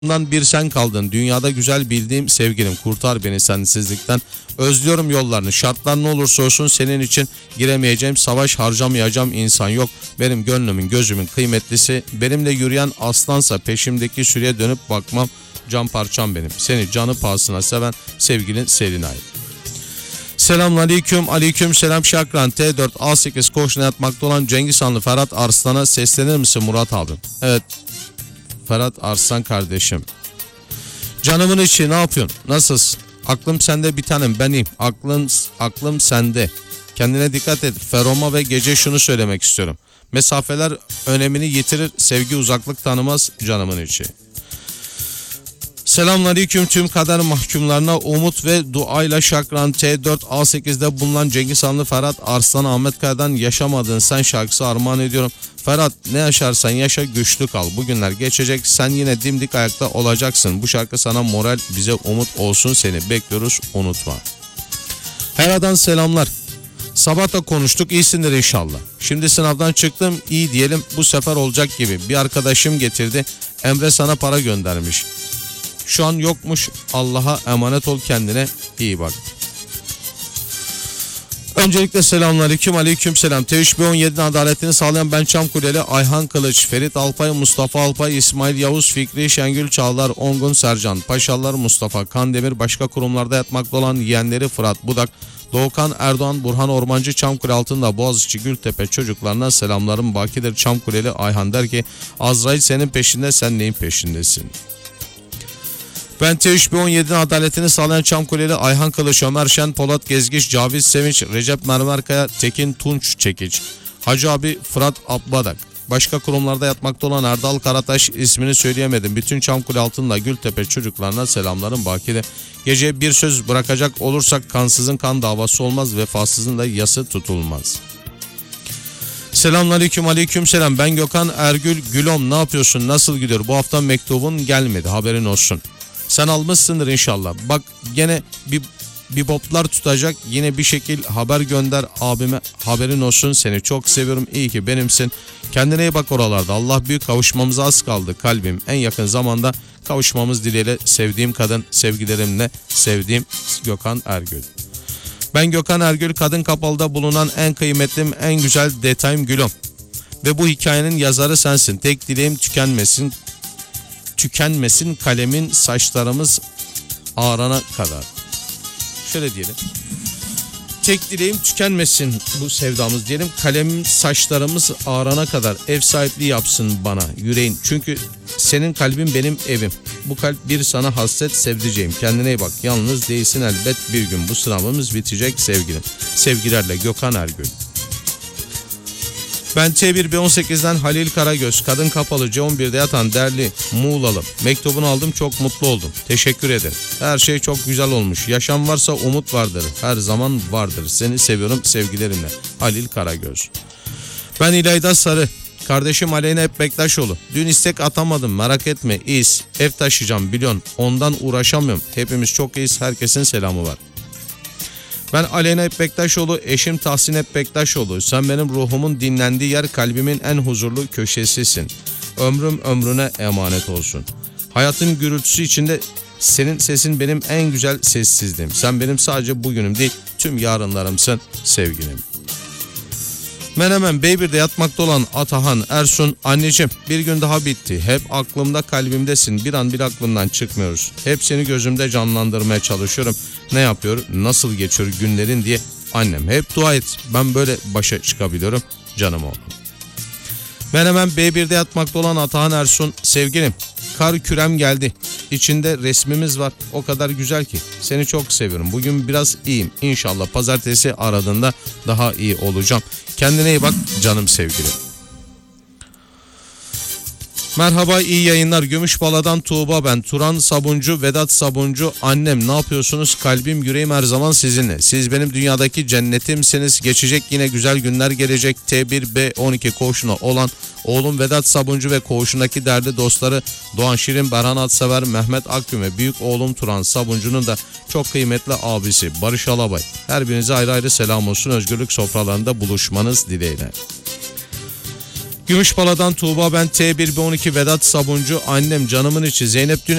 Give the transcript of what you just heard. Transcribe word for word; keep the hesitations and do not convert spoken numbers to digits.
Bundan bir sen kaldın. Dünyada güzel bildiğim sevgilim. Kurtar beni sensizlikten. Özlüyorum yollarını. Şartlar ne olursa olsun senin için giremeyeceğim. Savaş harcamayacağım insan yok. Benim gönlümün gözümün kıymetlisi. Benimle yürüyen aslansa peşimdeki sürüye dönüp bakmam. Can parçam benim. Seni canı pahasına seven sevgilin Selinay. Selamünaleyküm, aleyküm selam Şakran. T dört A sekiz koğuşuna yatmakta olan Cengiz Hanlı Ferhat Arslan'a seslenir misin Murat abim? Evet, Ferhat Arslan kardeşim. Canımın içi, ne yapıyorsun? Nasılsın? Aklım sende bir tanem, benim. Aklım, aklım sende. Kendine dikkat et. Feroma ve gece şunu söylemek istiyorum. Mesafeler önemini yitirir, sevgi uzaklık tanımaz canımın içi. Selamünaleyküm tüm kader mahkumlarına umut ve duayla Şakran. T dört A sekiz'de bulunan Cengiz Hanlı Ferhat Arslan Ahmet Kaya'dan yaşamadığın sen şarkısı armağan ediyorum. Ferhat, ne yaşarsan yaşa, güçlü kal. Bugünler geçecek, sen yine dimdik ayakta olacaksın. Bu şarkı sana moral, bize umut olsun, seni bekliyoruz, unutma. Hera'dan selamlar. Sabah da konuştuk, iyisindir inşallah. Şimdi sınavdan çıktım, iyi diyelim, bu sefer olacak gibi. Bir arkadaşım getirdi, Emre sana para göndermiş. Şu an yokmuş, Allah'a emanet ol, kendine iyi bak. Öncelikle selamünaleyküm, aleyküm selam. T üç B on yedi'nin adaletini sağlayan ben Çamkuleli Ayhan Kılıç, Ferit Alpay, Mustafa Alpay, İsmail Yavuz, Fikri, Şengül Çağlar, Ongun Sercan, Paşalılar Mustafa, Kandemir, başka kurumlarda yatmakta olan yeğenleri Fırat Budak, Doğukan Erdoğan, Burhan Ormancı, Çamkule altında Boğaziçi Gültepe çocuklarına selamlarım bakidir. Çamkuleli Ayhan der ki, Azrail senin peşinde, sen neyin peşindesin? Ben T üç B on yedi'nin adaletini sağlayan Çamkuleli Ayhan Kılıç, Ömer Şen, Polat Gezgiç, Caviz Sevinç, Recep Mermerkaya, Tekin Tunç Çekiç, Hacı abi Fırat Abbadak, başka kurumlarda yatmakta olan Erdal Karataş, ismini söyleyemedim. Bütün Çamkule altında Gültepe çocuklarına selamlarım bakire. Gece bir söz bırakacak olursak, kansızın kan davası olmaz, vefasızın da yası tutulmaz. Selamünaleyküm, aleyküm selam. Ben Gökhan Ergül Gülom, ne yapıyorsun? Nasıl gidiyor? Bu hafta mektubun gelmedi, haberin olsun. Sen almışsındır inşallah. Bak gene bir, bir boplar tutacak. Yine bir şekil haber gönder abime, haberin olsun. Seni çok seviyorum. İyi ki benimsin. Kendine iyi bak oralarda. Allah büyük, kavuşmamıza az kaldı kalbim. En yakın zamanda kavuşmamız dileğiyle sevdiğim kadın, sevgilerimle sevdiğim Gökhan Ergül. Ben Gökhan Ergül, Kadın Kapalı'da bulunan en kıymetlim, en güzel detayım Gülüm. Ve bu hikayenin yazarı sensin. Tek dileğim tükenmesin. Tükenmesin kalemin, saçlarımız ağarana kadar. Şöyle diyelim. Tek dileğim tükenmesin bu sevdamız diyelim. Kalemin, saçlarımız ağarana kadar. Ev sahipliği yapsın bana yüreğin. Çünkü senin kalbin benim evim. Bu kalp bir sana hasret sevdiceğim. Kendine iyi bak. Yalnız değilsin elbet, bir gün bu sınavımız bitecek sevgilim. Sevgilerle Gökhan Ergül. Ben T bir B on sekiz'den Halil Karagöz, Kadın Kapalı C on bir'de yatan değerli Muğlalı. Mektubunu aldım, çok mutlu oldum. Teşekkür ederim. Her şey çok güzel olmuş. Yaşam varsa umut vardır. Her zaman vardır. Seni seviyorum sevgilerimle. Halil Karagöz. Ben İlayda Sarı. Kardeşim Aleyna hep Bektaşoğlu. Dün istek atamadım, merak etme, iyiyiz. Ev taşıyacağım biliyorsun. Ondan uğraşamıyorum. Hepimiz çok iyiyiz. Herkesin selamı var. Ben Aleyna Hep Bektaşoğlu, eşim Tahsin Hep Bektaşoğlu. Sen benim ruhumun dinlendiği yer, kalbimin en huzurlu köşesisin. Ömrüm ömrüne emanet olsun. Hayatın gürültüsü içinde senin sesin benim en güzel sessizliğim. Sen benim sadece bugünüm değil, tüm yarınlarımsın sevgilim. Menemen Beybir'de yatmakta olan Atahan Ersun, anneciğim bir gün daha bitti. Hep aklımda, kalbimdesin. Bir an bir aklımdan çıkmıyoruz. Hep seni gözümde canlandırmaya çalışıyorum. Ne yapıyor, nasıl geçiyor günlerin diye. Annem hep dua et. Ben böyle başa çıkabiliyorum. Canım oğlum. Menemen Beybir'de yatmakta olan Atahan Ersun, sevgilim kar kürem geldi. İçinde resmimiz var. O kadar güzel ki. Seni çok seviyorum. Bugün biraz iyiyim. İnşallah pazartesi aradığında daha iyi olacağım. Kendine iyi bak canım sevgilim. Merhaba, iyi yayınlar. Gümüşbala'dan Tuğba ben. Turan Sabuncu, Vedat Sabuncu. Annem ne yapıyorsunuz? Kalbim, yüreğim her zaman sizinle. Siz benim dünyadaki cennetimsiniz. Geçecek yine güzel günler gelecek. T bir B on iki koğuşuna olan oğlum Vedat Sabuncu ve koğuşundaki değerli dostları Doğan Şirin, Berhan Atsever, Mehmet Akgün ve büyük oğlum Turan Sabuncu'nun da çok kıymetli abisi Barış Alabay. Her birinize ayrı ayrı selam olsun. Özgürlük sofralarında buluşmanız dileğiyle. Gümüşbala'dan Tuğba, ben T bir B on iki Vedat Sabuncu. Annem canımın içi Zeynep dün